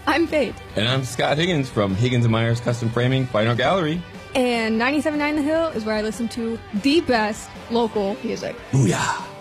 I'm Faith. And I'm Scott Higgins from Higgins & Myers Custom Framing, Fine Art Gallery. And 97.9 The Hill is where I listen to the best local music. Booyah!